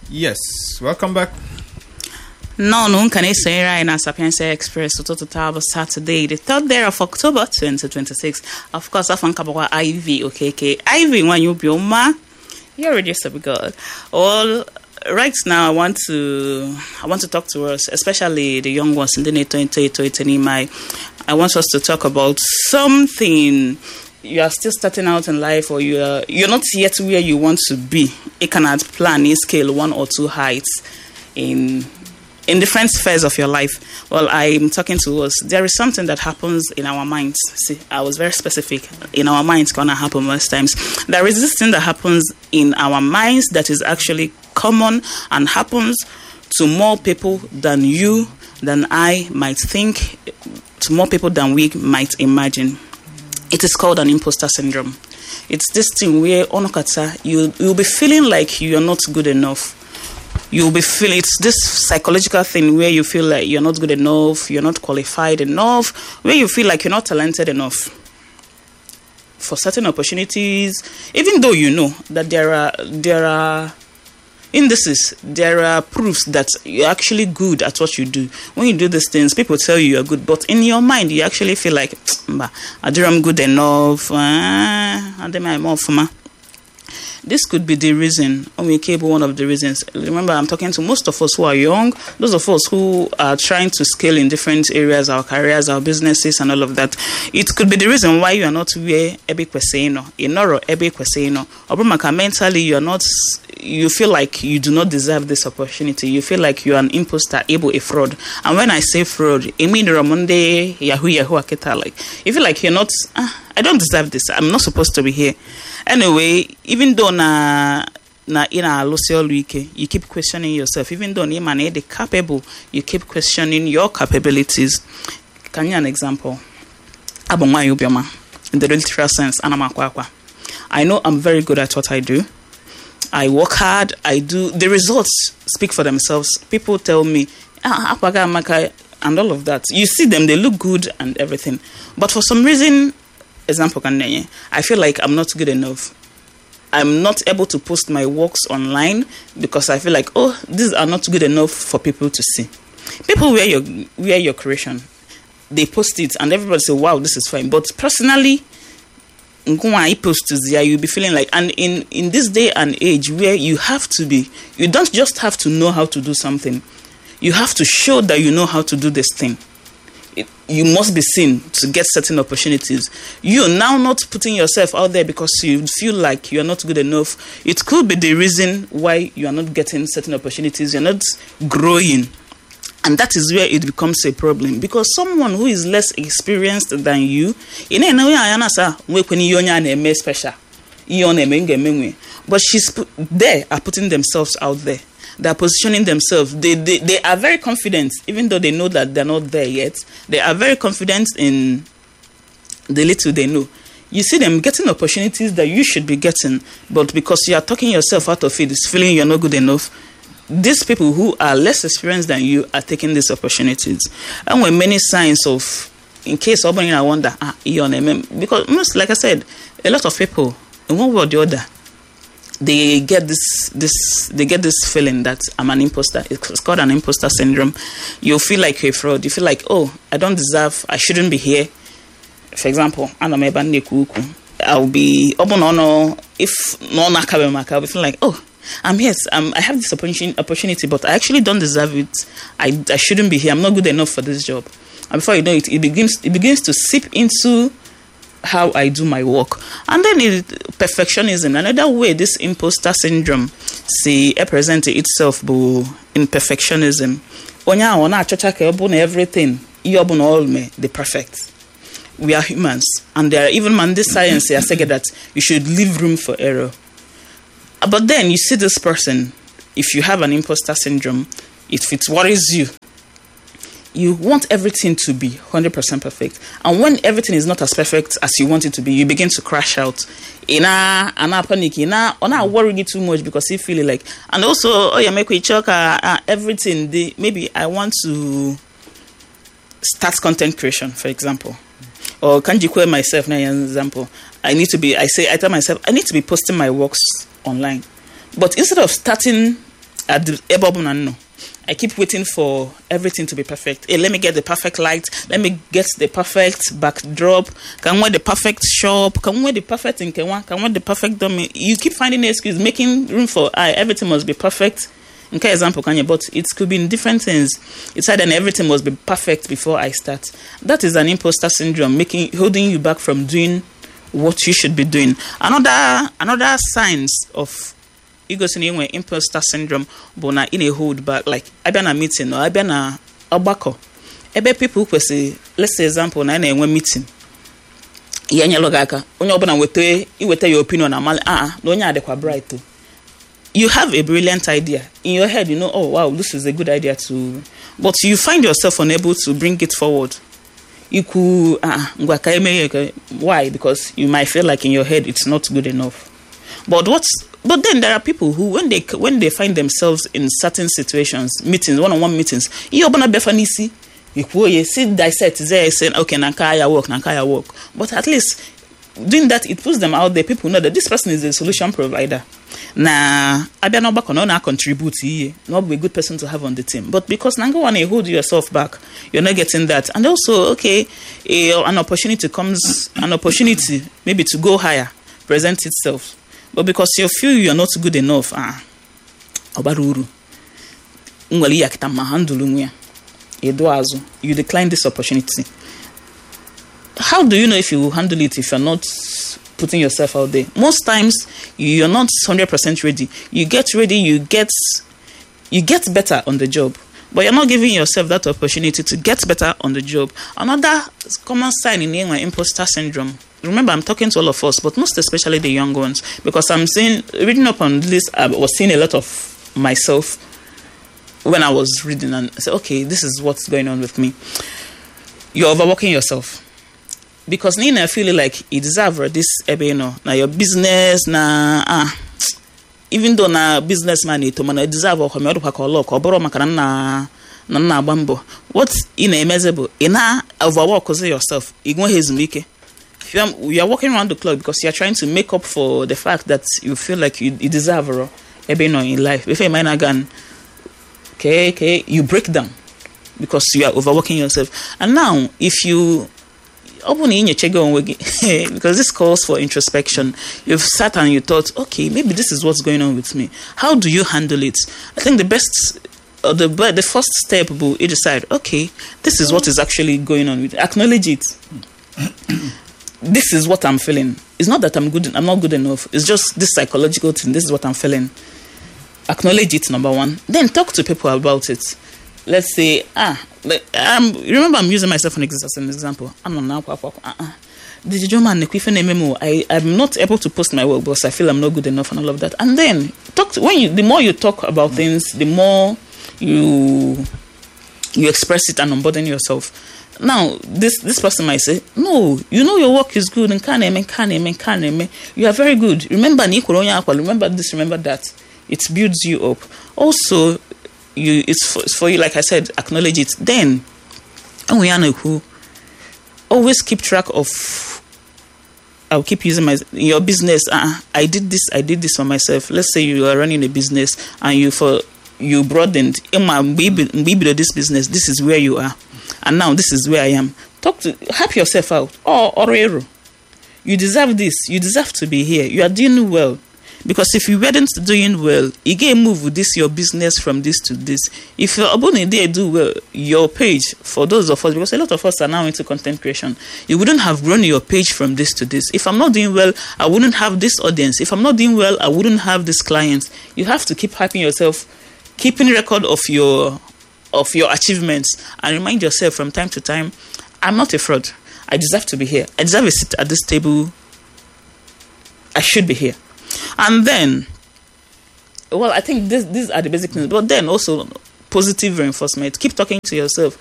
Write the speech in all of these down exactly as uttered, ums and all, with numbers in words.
Yes, welcome back. No, no, can I say right now, Sapienza Express, to total Saturday, the third day of October twenty twenty-six. Of course, I found Kabawa Ivy, okay, okay. Ivy, when you be ma, you're already a good. Well, right now, I want to, I want to talk to us, especially the young ones in the NATO my. I want us to talk about something. You are still starting out in life, or you are, you're not yet where you want to be. You cannot plan a scale one or two heights in in different spheres of your life. Well, I'm talking to us. There is something that happens in our minds. See, I was very specific. In our minds, gonna happen most times. There is this thing that happens in our minds that is actually common and happens to more people than you, than I might think, to more people than we might imagine. It is called an imposter syndrome. It's this thing where onokata, you you'll be feeling like you're not good enough. You'll be feeling, it's this psychological thing where you feel like you're not good enough, you're not qualified enough, where you feel like you're not talented enough for certain opportunities, even though you know that there are there are indices, there are proofs that you're actually good at what you do. When you do these things, people tell you you're good, but in your mind, you actually feel like, I do I'm good enough. This could be the reason, one of the reasons. Remember, I'm talking to most of us who are young, those of us who are trying to scale in different areas, our careers, our businesses, and all of that. It could be the reason why you are not where Ebe Kweseno, Inoro Ebe Kweseno, or mentally you are not, you feel like you do not deserve this opportunity. You feel like you are an imposter, able a fraud. And when I say fraud, I mean Ramonde, Yahoo, Yahoo, Aketa, like, you feel like you're not, ah, I don't deserve this. I'm not supposed to be here. Anyway, even though na na ina Lucio Luike, you keep questioning yourself. Even though you man the capable, you keep questioning your capabilities. Can you an example? Abonwa Yubioma, in the literal sense, Anamakwakwa. I know I'm very good at what I do. I work hard. I do. The results speak for themselves. People tell me, ah, and all of that. You see them, they look good and everything. But for some reason, example, I feel like I'm not good enough. I'm not able to post my works online because I feel like, oh, these are not good enough for people to see. People wear your wear your creation, they post it, and everybody say, wow, this is fine. But personally, you'll be feeling like, and in, in this day and age where you have to be, you don't just have to know how to do something. You have to show that you know how to do this thing. It, you must be seen to get certain opportunities. You're now not putting yourself out there because you feel like you're not good enough. It could be the reason why you are not getting certain opportunities. You're not growing. And that is where it becomes a problem. Because someone who is less experienced than you, special. But she's put, they are putting themselves out there. They're positioning themselves. They, they they are very confident, even though they know that they're not there yet. They are very confident in the little they know. You see them getting opportunities that you should be getting, but because you are talking yourself out of it, it's feeling you're not good enough. These people who are less experienced than you are taking these opportunities. And with many signs of, in case opening, I wonder, ah, because most, like I said, a lot of people, in one way or the other, they get this this they get this feeling that I'm an imposter. It's called an imposter syndrome. You feel like you're a fraud. You feel like, oh, I don't deserve, I shouldn't be here. For example, I'll be open on if no I'll be feeling like, oh, I'm here. I'm, I have this opportunity, but I actually don't deserve it. I, I shouldn't be here. I'm not good enough for this job. And before you know it, it begins it begins to seep into how I do my work. And then it, perfectionism, another way this imposter syndrome see represent itself in perfectionism. Everything the perfect. We are humans, and there are even man this science say that you should leave room for error. But then you see this person, if you have an imposter syndrome, if it worries you, you want everything to be one hundred percent perfect. And when everything is not as perfect as you want it to be, you begin to crash out. In a, in a panic, in a, on a worry too much because you feel like, and also, oh, you make me choke, uh, uh, everything. The, maybe I want to start content creation, for example. Or can you quote myself, now an example? I need to be, I say, I tell myself, I need to be posting my works online. But instead of starting at the ebobuna no. I keep waiting for everything to be perfect. Hey, let me get the perfect light. Let me get the perfect backdrop. Can wear the perfect shop. Can wear the perfect thing. Can wear the perfect dummy. You keep finding excuses, making room for I. Everything must be perfect. Okay, example, can you? But it could be in different things. It's either everything must be perfect before I start. That is an imposter syndrome, making holding you back from doing what you should be doing. Another another signs of ego syndrome, imposter syndrome, but na in a hold back. Like I been a meeting or I been a obako. Ebe people who say, let's say example, na na one meeting. Yanya logaka. Onye obana wete, you wete your opinion na mal ah no nya adekwa bright too. You have a brilliant idea in your head, you know, oh wow, this is a good idea to, but you find yourself unable to bring it forward. You could, ah, why? Because you might feel like in your head it's not good enough. But what's, but then there are people who, when they when they find themselves in certain situations, meetings, one-on-one meetings, you open a befanisi, you sit dissect there saying, okay, nankaya work, nankaya work. But at least doing that, it puts them out there. People know that this person is a solution provider. Nah, I be not back on now contribute here. Not be a good person to have on the team. But because Nango want to hold yourself back, you're not getting that. And also, okay, a, an opportunity comes, an opportunity maybe to go higher, present itself. But because you feel you're not good enough, ah, obaruru, ngwali yakita mahandulu ngwe, edoazo, you decline this opportunity. How do you know if you will handle it if you're not putting yourself out there? Most times you're not one hundred percent ready. You get ready, you get you get better on the job, but you're not giving yourself that opportunity to get better on the job. Another common sign in England, imposter syndrome. Remember, I'm talking to all of us, but most especially the young ones, because I'm seeing, reading up on this, I was seeing a lot of myself when I was reading, and I said, okay, this is what's going on with me. You're overworking yourself. Because Nina feel like you deserve this, you know, now your business, na ah, even though na businessman, you deserve or you or borrow makarana na na bambo. What's in a measurable? In a overwork yourself, you go his mike. You are walking around the clock because you are trying to make up for the fact that you feel like you, you deserve or you know in life. If you mind again, okay, okay, you break down because you are overworking yourself. And now, if you open in your check because this calls for introspection. You've sat and you thought, okay, maybe this is what's going on with me. How do you handle it? I think the best, or the the first step will you decide, okay, this is what is actually going on with me. Acknowledge it. This is what I'm feeling. It's not that I'm good. I'm not good enough. It's just this psychological thing. This is what I'm feeling. Acknowledge it. Number one. Then talk to people about it. Let's say, ah, like, um, remember I'm using myself as an example. I'm not now. Uh-uh. I I'm not able to post my work because I feel I'm not good enough and all of that. And then talk to, when you the more you talk about things, the more you you express it and unburden yourself. Now this this person might say, no, you know your work is good and can and can and can you are very good. Remember remember this, remember that. It builds you up. Also, you it's for, it's for you, like I said, acknowledge it. Then who always keep track of. I'll keep using my your business. Uh, I did this. I did this for myself. Let's say you are running a business and you for you broadened. Maybe this business. This is where you are, and now this is where I am. Talk to help yourself out. Or or you deserve this. You deserve to be here. You are doing well. Because if you weren't doing well, you can move with this your business from this to this. If you're about to do well, your page, for those of us, because a lot of us are now into content creation, you wouldn't have grown your page from this to this. If I'm not doing well, I wouldn't have this audience. If I'm not doing well, I wouldn't have this clients. You have to keep hyping yourself, keeping record of your of your achievements, and remind yourself from time to time, I'm not a fraud. I deserve to be here. I deserve a seat at this table. I should be here. And then, well, I think this, these are the basic things. But then also, positive reinforcement. Keep talking to yourself.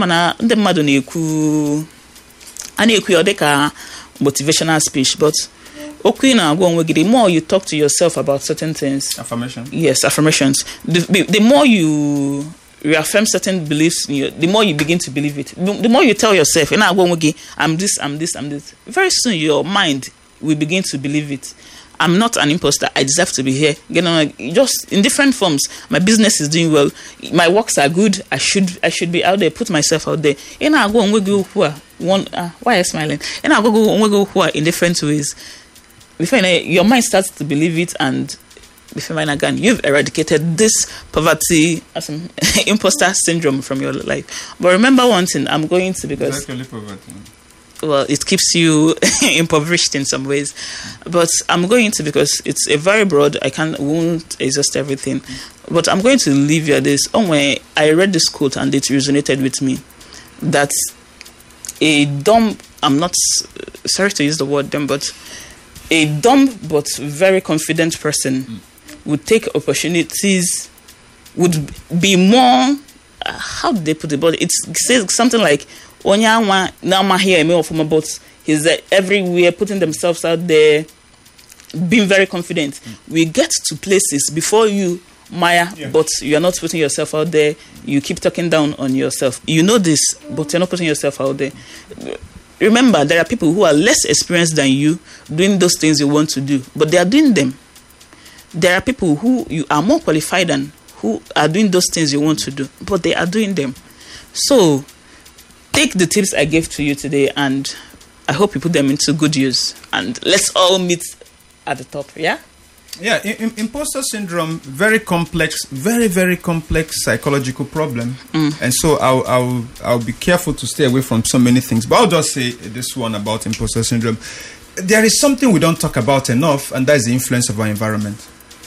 Motivational speech, but the more you talk to yourself about certain things. Affirmation. Yes, affirmations. The, the more you reaffirm certain beliefs, the more you begin to believe it. The more you tell yourself, I'm this, I'm this, I'm this. Very soon, your mind will begin to believe it. I'm not an imposter. I deserve to be here. You know, just in different forms. My business is doing well. My works are good. I should I should be out there. Put myself out there. And I go and we go who are one. Uh, why are you smiling? And I go go and we go who are in different ways. Before you know, your mind starts to believe it, and before you know, again, you've eradicated this poverty, as an imposter syndrome from your life. But remember one thing. I'm going to because. Exactly poverty. Well, it keeps you impoverished in some ways, but I'm going to, because it's a very broad, I can't, won't exhaust everything, but I'm going to leave you at this. Oh, when I read this quote and it resonated with me, that a dumb, I'm not, sorry to use the word dumb, but a dumb but very confident person mm. would take opportunities, would be more, uh, how did they put it, but it says something like, Onyawa now here me of about he's uh, everywhere, putting themselves out there, being very confident. Mm. We get to places before you, Maya, yeah. but you are not putting yourself out there. You keep talking down on yourself. You know this, but you're not putting yourself out there. Remember, there are people who are less experienced than you doing those things you want to do, but they are doing them. There are people who you are more qualified than, who are doing those things you want to do, but they are doing them. So take the tips I gave to you today, and I hope you put them into good use. And let's all meet at the top, yeah? Yeah, I- I- imposter syndrome, very complex, very, very complex psychological problem. Mm. And so I'll, I'll, I'll be careful to stay away from so many things. But I'll just say this one about imposter syndrome. There is something we don't talk about enough, and that is the influence of our environment.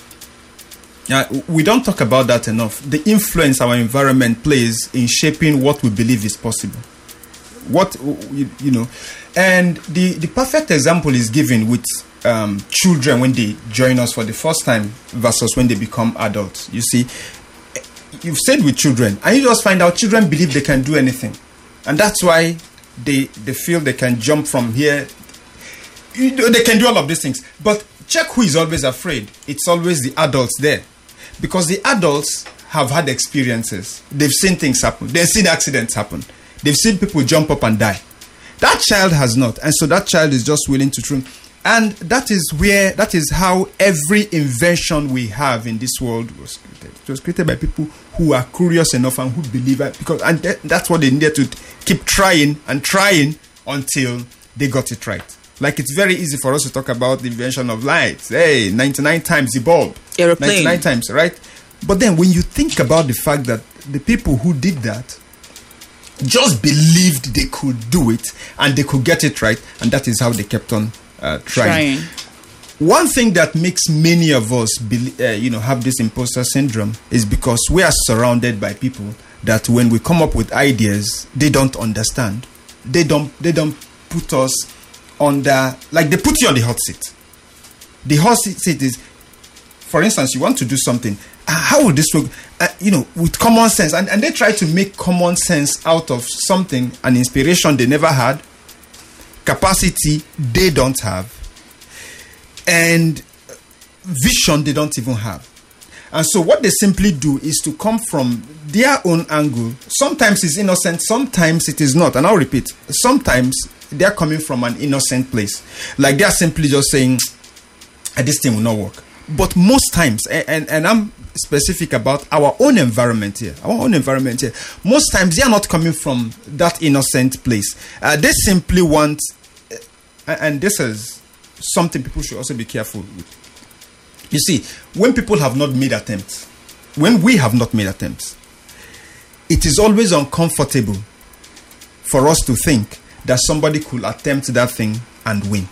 Yeah, we don't talk about that enough. The influence our environment plays in shaping what we believe is possible. What, you, you know, and the, the perfect example is given with um, children when they join us for the first time versus when they become adults. You see, you've said with children, and you just find out children believe they can do anything. And that's why they, they feel they can jump from here. You know, they can do all of these things. But check who is always afraid. It's always the adults there. Because the adults have had experiences. They've seen things happen. They've seen accidents happen. They've seen people jump up and die. That child has not. And so that child is just willing to try. And that is where, that is how every invention we have in this world was created. It was created by people who are curious enough and who believe it. Because, and that, that's what they needed to keep trying and trying until they got it right. Like, it's very easy for us to talk about the invention of lights. Hey, ninety-nine times the bulb. Aeroplane. ninety-nine times, right? But then when you think about the fact that the people who did that just believed they could do it and they could get it right, and that is how they kept on uh, trying. trying. One thing that makes many of us, be, uh, you know, have this imposter syndrome is because we are surrounded by people that when we come up with ideas, they don't understand. They don't. They don't put us under, like they put you on the hot seat. The hot seat is, for instance, you want to do something. Uh, how will this work? Uh, you know, with common sense. And, and they try to make common sense out of something, an inspiration they never had, capacity they don't have, and vision they don't even have. And so what they simply do is to come from their own angle. Sometimes it's innocent, sometimes it is not. And I'll repeat, sometimes they're coming from an innocent place. Like they're simply just saying, this thing will not work. But most times, and, and, and I'm specific about our own environment here, our own environment here, most times they are not coming from that innocent place. Uh, they simply want, uh, and this is something people should also be careful with. You see, when people have not made attempts, when we have not made attempts, it is always uncomfortable for us to think that somebody could attempt that thing and win.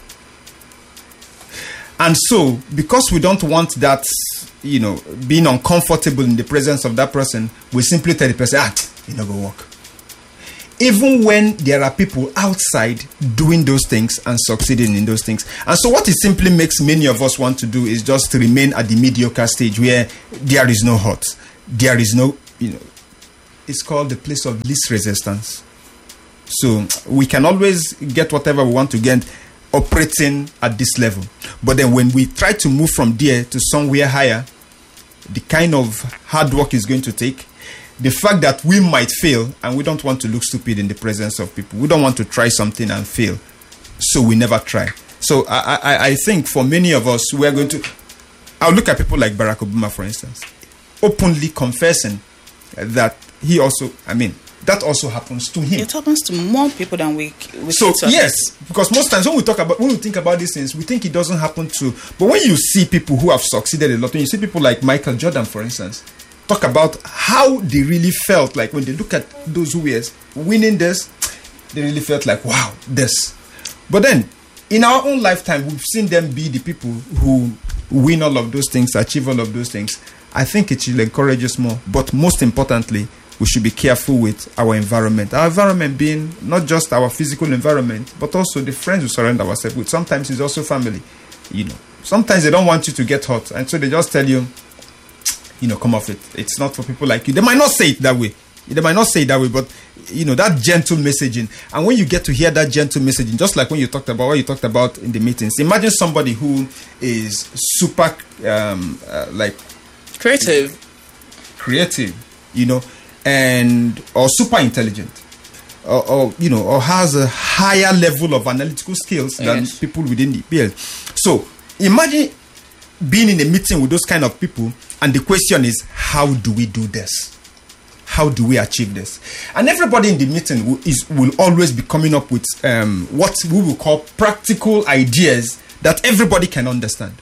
And so, because we don't want that, you know, being uncomfortable in the presence of that person, we simply tell the person, ah, it's not going to work. Even when there are people outside doing those things and succeeding in those things. And so what it simply makes many of us want to do is just to remain at the mediocre stage where there is no hurt. There is no, you know, it's called the place of least resistance. So we can always get whatever we want to get operating at this level. But then when we try to move from there to somewhere higher, the kind of hard work is going to take, the fact that we might fail, and we don't want to look stupid in the presence of people. We don't want to try something and fail. So we never try. So I, I, I think for many of us, we are going to. I'll look at people like Barack Obama, for instance, openly confessing that he also, I mean, that also happens to him. It happens to more people than we. we so yes, because most times when we talk about when we think about these things, we think it doesn't happen to. But when you see people who have succeeded a lot, when you see people like Michael Jordan, for instance, talk about how they really felt like when they look at those who were winning this, they really felt like, wow, this. But then, in our own lifetime, we've seen them be the people who win all of those things, achieve all of those things. I think it should encourage us more. But most importantly, we should be careful with our environment. Our environment being not just our physical environment, but also the friends we surround ourselves with. Sometimes it's also family. You know, sometimes they don't want you to get hot, and so they just tell you, you know, come off it. It's not for people like you. They might not say it that way. They might not say it that way, but you know, that gentle messaging. And when you get to hear that gentle messaging, just like when you talked about what you talked about in the meetings, imagine somebody who is super, um, uh, like creative, creative, you know, and or super intelligent, or, or you know, or has a higher level of analytical skills than yes. people within the P L. So imagine being in a meeting with those kind of people, and the question is, how do we do this? How do we achieve this? And everybody in the meeting will, is, will always be coming up with um, what we will call practical ideas that everybody can understand.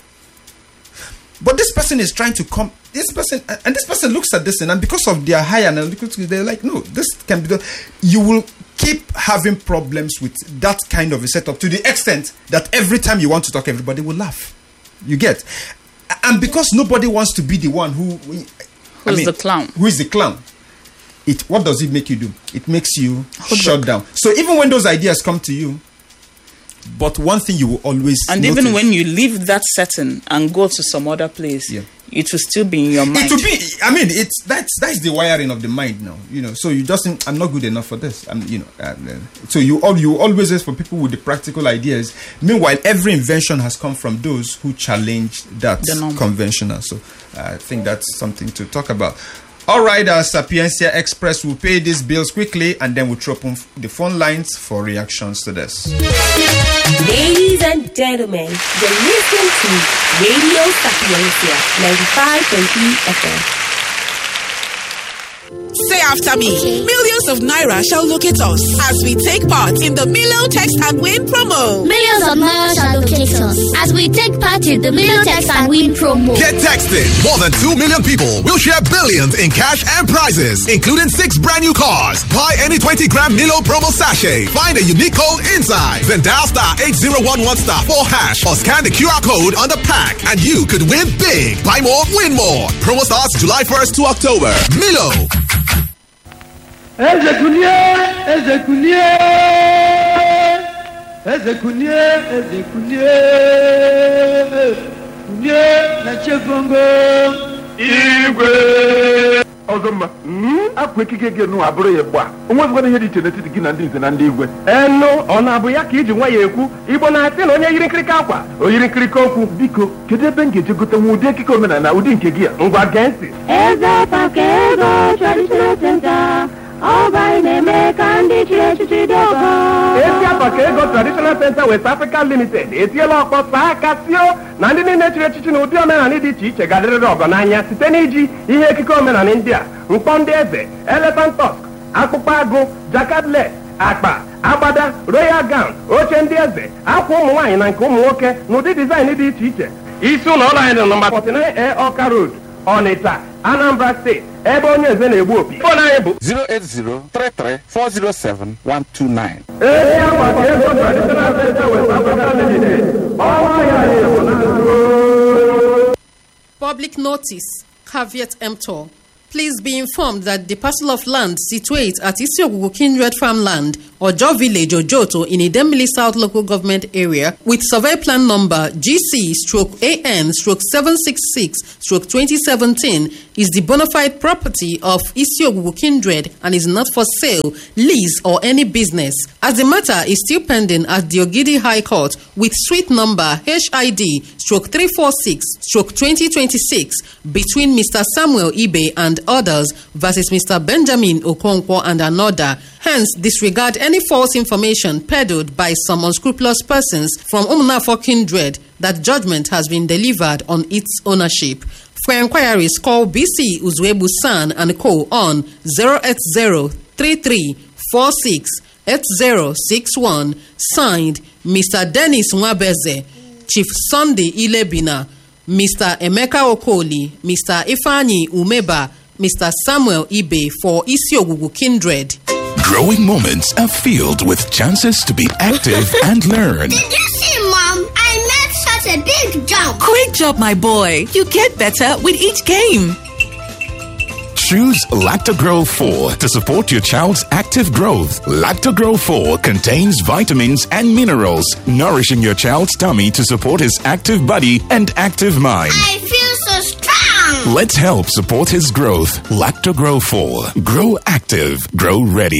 But this person is trying to come, this person, and this person looks at this, and because of their high analytical skills, they're like, no, this can be done. You will keep having problems with that kind of a setup to the extent that every time you want to talk, everybody will laugh. You get? And because nobody wants to be the one who... Who's I mean, the clown? Who is the clown? It, what does it make you do? It makes you Hold shut back. down. So even when those ideas come to you, but one thing you will always And notice, even when you leave that setting and go to some other place, Yeah. it will still be in your mind. it will be. I mean, it's that's that's the wiring of the mind now. You know, so you just think, I'm not good enough for this. I'm, you know, and, uh, so you all you always ask for people with the practical ideas. Meanwhile, every invention has come from those who challenge that The norm. conventional. So uh, I think that's something to talk about. All right, uh, Sapiencia Express will pay these bills quickly, and then we'll open the phone lines for reactions to this. Ladies and gentlemen, you're listening to Radio Sapiencia ninety-five point three F M. Say after me. Okay. Millions of Naira shall locate us as we take part in the Milo Text and Win promo. Millions of Naira shall locate us as we take part in the Million Text and Win promo. Get texted. More than two million people will share billions in cash and prizes, including six brand new cars. Buy any twenty gram Milo promo sachet. Find a unique code inside. Then dial star eight zero one one star four hash or scan the Q R code on the pack and you could win big. Buy more, win more. Promo starts July first to October. Milo. Ezekunie, Ezekunie, Ezekunie, Ezekunie, Kunie na chefongo igwe. Ozomba, akwa ekike gị nụ abụrụ ya gba. Onwezikwana ihe dị iche n'etiti gị na ndị nze na ndị igwe. Enu, ọ na-abụ ya ka iji nwa ya ekwu, Igbo na-asị na onye yiri nkirika akwa, o yiri nkirika okwu. Biko, kedu ebe m ga-eje gote nwa ụdị ekike omenala ụdị nke gị a? Ngwa gee ntị. Eze Pakego Traditional Center, ọba na-eme ka ndị chiri echichi dị ọgọ. Ezi Pakego Traditional Center West Africa Limited etiela ọkpọ saa aka sio na ndị niile chiri echichi na ụdị omenala dị iche iche ga-adịrịrị ọgọ n'anya site n'iji ihe ekike omenala ndị a: mkpọ ndị eze, elephant tusk, akpụkpọ agụ, jakadlet, akpa, agbada, royal gown, oche ndị eze, akwa ụmụ nwaanyị na nke ụmụ nwoke na ụdị dizaịn dị iche iche. Isi ụlọ ọrụ anyị dị nọmba forty-nine A Ọka Road, Ọnịcha, Anambra State, ebe onye eze na-egbu opi. Fon anyị bụ zero eight zero three three four zero seven one two nine. Ezi Pakego Traditional Center West Africa Limited. Ọnwa ya na-ebu na Public notice, caveat emptor. Please be informed that the parcel of land situated at Isiogugu Kindred Farmland, Ojo Village, Ojoto, in Idemili South Local Government Area, with survey plan number G C A N seven six six twenty seventeen, is the bona fide property of Isiogugu Kindred and is not for sale, lease, or any business. As the matter is still pending at the Ogidi High Court with suite number H I D three four six twenty twenty-six between Mister Samuel Ibe and others versus Mister Benjamin Okonkwo and another. Hence, disregard any false information peddled by some unscrupulous persons from Umunafo Kindred that judgment has been delivered on its ownership. For inquiries, call B C Uzwebu San and Co. on zero eight zero, three three four six, eight zero six one. Signed, Mister Dennis Nwabeze, Chief Sunday Ilebina, Mister Emeka Okoli, Mister Ifani Umeba, Mister Samuel Ibe for Isiogugu Kindred. Growing moments are filled with chances to be active and learn. Did you see, Mom? I made such a big jump. Great job, my boy. You get better with each game. Choose Lactogro four to support your child's active growth. Lactogro four contains vitamins and minerals, nourishing your child's tummy to support his active body and active mind. I feel so strong. Let's help support his growth. Lactogro four. Grow active. Grow ready.